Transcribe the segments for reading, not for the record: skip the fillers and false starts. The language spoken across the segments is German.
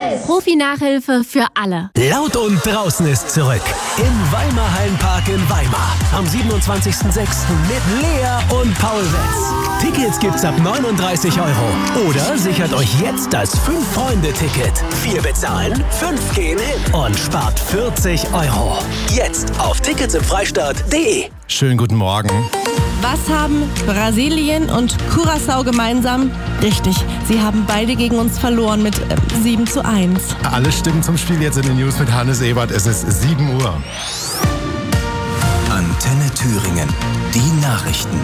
Profi-Nachhilfe für alle. Laut und draußen ist zurück. Im Weimar Hallenpark in Weimar. Am 27.06. mit Lea und Paul Wetz. Tickets gibt's ab 39 €. Oder sichert euch jetzt das 5-Freunde-Ticket. 4 bezahlen, 5 gehen hin und spart 40 €. Jetzt auf ticketsimfreistaat.de. Schönen guten Morgen. Was haben Brasilien und Curaçao gemeinsam? Richtig, sie haben beide gegen uns verloren mit 7:1. Alle Stimmen zum Spiel jetzt in den News mit Hannes Ebert. Es ist 7 Uhr. Antenne Thüringen. Die Nachrichten.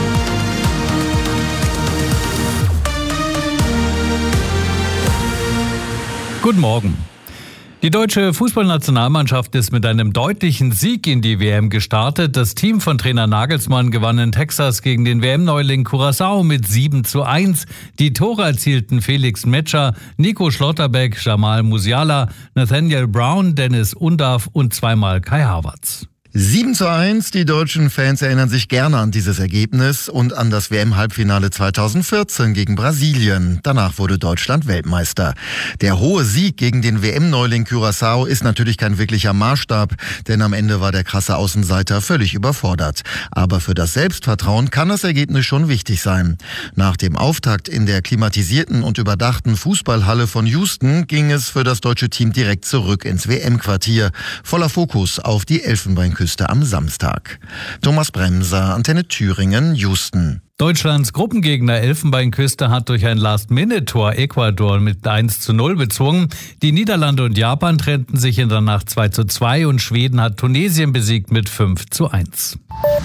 Guten Morgen. Die deutsche Fußballnationalmannschaft ist mit einem deutlichen Sieg in die WM gestartet. Das Team von Trainer Nagelsmann gewann in Texas gegen den WM-Neuling Curaçao mit 7:1. Die Tore erzielten Felix Metscher, Nico Schlotterbeck, Jamal Musiala, Nathaniel Brown, Dennis Undav und zweimal Kai Havertz. 7:1, die deutschen Fans erinnern sich gerne an dieses Ergebnis und an das WM-Halbfinale 2014 gegen Brasilien. Danach wurde Deutschland Weltmeister. Der hohe Sieg gegen den WM-Neuling Curaçao ist natürlich kein wirklicher Maßstab, denn am Ende war der krasse Außenseiter völlig überfordert. Aber für das Selbstvertrauen kann das Ergebnis schon wichtig sein. Nach dem Auftakt in der klimatisierten und überdachten Fußballhalle von Houston ging es für das deutsche Team direkt zurück ins WM-Quartier, voller Fokus auf die Elfenbeinküste am Samstag. Thomas Bremser, Antenne Thüringen, Houston. Deutschlands Gruppengegner Elfenbeinküste hat durch ein Last-Minute-Tor Ecuador mit 1:0 bezwungen. Die Niederlande und Japan trennten sich in der Nacht 2:2 und Schweden hat Tunesien besiegt mit 5:1.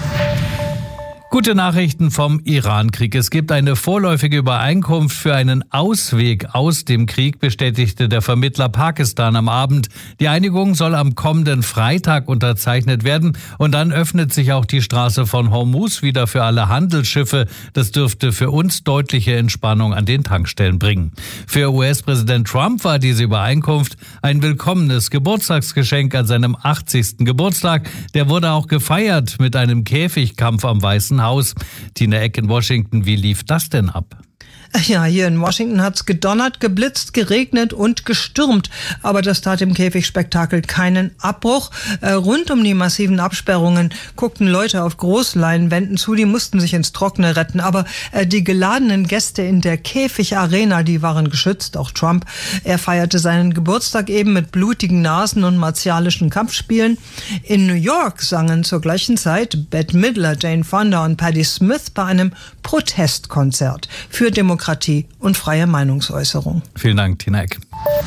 Gute Nachrichten vom Iran-Krieg. Es gibt eine vorläufige Übereinkunft für einen Ausweg aus dem Krieg, bestätigte der Vermittler Pakistan am Abend. Die Einigung soll am kommenden Freitag unterzeichnet werden und dann öffnet sich auch die Straße von Hormuz wieder für alle Handelsschiffe. Das dürfte für uns deutliche Entspannung an den Tankstellen bringen. Für US-Präsident Trump war diese Übereinkunft ein willkommenes Geburtstagsgeschenk an seinem 80. Geburtstag. Der wurde auch gefeiert mit einem Käfigkampf am Weißen Haus. Tina Eck in Washington, wie lief das denn ab? Ja, hier in Washington hat's gedonnert, geblitzt, geregnet und gestürmt. Aber das tat dem Käfigspektakel keinen Abbruch. Rund um die massiven Absperrungen guckten Leute auf Großleinwänden zu, die mussten sich ins Trockene retten. Aber die geladenen Gäste in der Käfigarena, die waren geschützt, auch Trump. Er feierte seinen Geburtstag eben mit blutigen Nasen und martialischen Kampfspielen. In New York sangen zur gleichen Zeit Bette Midler, Jane Fonda und Patti Smith bei einem Protestkonzert für Demokratie und freie Meinungsäußerung. Vielen Dank, Tina Eck.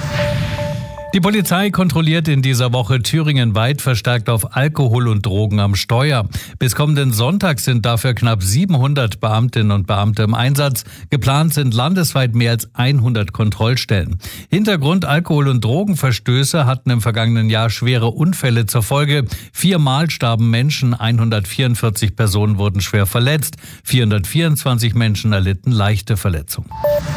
Die Polizei kontrolliert in dieser Woche thüringenweit verstärkt auf Alkohol und Drogen am Steuer. Bis kommenden Sonntag sind dafür knapp 700 Beamtinnen und Beamte im Einsatz. Geplant sind landesweit mehr als 100 Kontrollstellen. Hintergrund: Alkohol- und Drogenverstöße hatten im vergangenen Jahr schwere Unfälle zur Folge. 4-mal starben Menschen, 144 Personen wurden schwer verletzt, 424 Menschen erlitten leichte Verletzungen.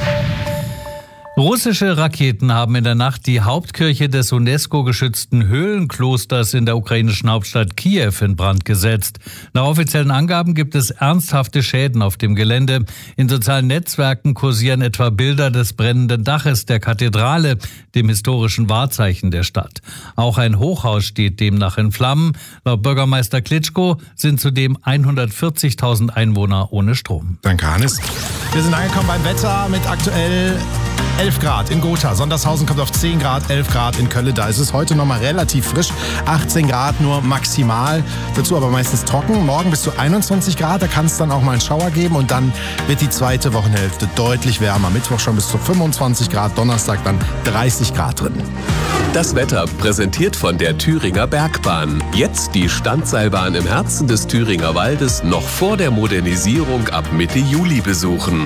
Russische Raketen haben in der Nacht die Hauptkirche des UNESCO-geschützten Höhlenklosters in der ukrainischen Hauptstadt Kiew in Brand gesetzt. Nach offiziellen Angaben gibt es ernsthafte Schäden auf dem Gelände. In sozialen Netzwerken kursieren etwa Bilder des brennenden Daches der Kathedrale, dem historischen Wahrzeichen der Stadt. Auch ein Hochhaus steht demnach in Flammen. Laut Bürgermeister Klitschko sind zudem 140.000 Einwohner ohne Strom. Danke, Hannes. Wir sind angekommen beim Wetter mit aktuell 11 Grad in Gotha. Sondershausen kommt auf 10 Grad, 11 Grad in Kölle. Da ist es heute noch mal relativ frisch. 18 Grad nur maximal. Dazu aber meistens trocken. Morgen bis zu 21 Grad. Da kann es dann auch mal einen Schauer geben. Und dann wird die zweite Wochenhälfte deutlich wärmer. Mittwoch schon bis zu 25 Grad. Donnerstag dann 30 Grad drin. Das Wetter präsentiert von der Thüringer Bergbahn. Jetzt die Standseilbahn im Herzen des Thüringer Waldes noch vor der Modernisierung ab Mitte Juli besuchen.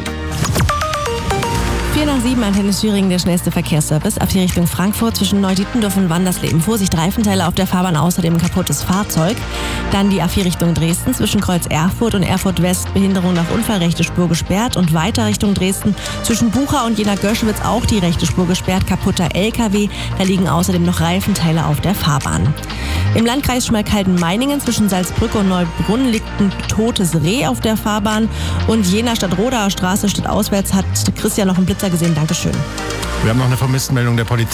4:07, Antenne Thüringen, der schnellste Verkehrsservice. Ab die Richtung Frankfurt zwischen Neudietendorf und Wandersleben. Vorsicht, Reifenteile auf der Fahrbahn, außerdem ein kaputtes Fahrzeug. Dann die A4 Richtung Dresden zwischen Kreuz Erfurt und Erfurt West. Behinderung nach Unfall, rechte Spur gesperrt. Und weiter Richtung Dresden zwischen Bucha und Jena-Göschwitz auch die rechte Spur gesperrt. Kaputter LKW. Da liegen außerdem noch Reifenteile auf der Fahrbahn. Im Landkreis Schmalkalden-Meiningen zwischen Salzbrücke und Neubrunn liegt ein totes Reh auf der Fahrbahn. Und Jena Stadt-Rodaer Straße stadtauswärts hat Christian noch einen Blitzer gesehen. Dankeschön. Wir haben noch eine Vermisstenmeldung der Polizei.